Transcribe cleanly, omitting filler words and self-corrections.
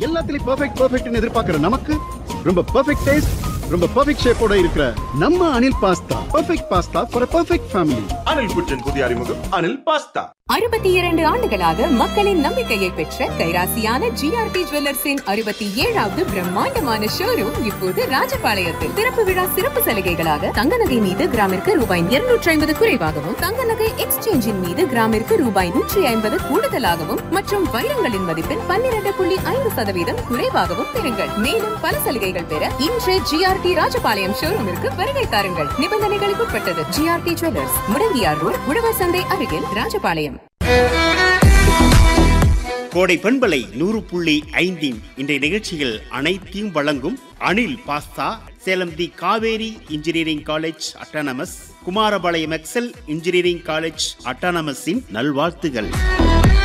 எல்லாத்துலயும் பெர்ஃபெக்ட்னு எதிர்பார்க்கிற நமக்கு ரொம்ப பெர்ஃபெக்ட் டேஸ்ட், ரொம்ப பெர்ஃபெக்ட் ஷேப்போட இருக்கிற நம்ம Anil pasta. Perfect pasta for perfect family. Anil குச்சன் புதிய அறிமுகம் அனில் பாஸ்தா. 62 ஆண்டுகளாக மக்களின் நம்பிக்கையை பெற்ற கைராசியான ஜிஆர்டி ஜுவல்லர்ஸின் 67வது பிரம்மாண்டமான ஷோரூம் இப்போது ராஜபாளையத்தில். திறப்பு விழா சிறப்பு சலுகைகளாக தங்க நகை மீது கிராமிற்கு ரூபாய் 250 குறைவாகவும், தங்க நகை எக்ஸ்சேஞ்சின் மீது கிராமிற்கு ரூபாய் 150 கூடுதலாகவும் மற்றும் வைரங்களின் மதிப்பில் 12.5% குறைவாகவும் பெறுங்கள். மேலும் பல சலுகைகள் பெற இன்று ஜிஆர்டி ராஜபாளையம் ஷோரூமிற்கு வருகை தாருங்கள். நிபந்தனைகளுக்கு உட்பட்டது. ஜிஆர்டி ஜுவல்லர்ஸ், முடங்கியார் ரோட், உழவர் சந்தை அருகில், ராஜபாளையம். கோடை பண்பலை 100.5 இன்றைய நிகழ்ச்சிகள் அனைத்தையும் வழங்கும் அனில் பாஸ்தா, சேலம் தி Kaveri engineering college autonomous, Kumarapalayam XL engineering college அட்டானமஸின் நல்வாழ்த்துகள்.